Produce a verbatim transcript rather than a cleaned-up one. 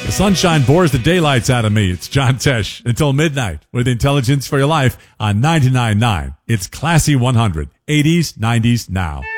The sunshine bores the daylights out of me. It's John Tesh until midnight with Intelligence for Your Life on ninety-nine point nine. It's Classy one hundred, eighties, nineties, now.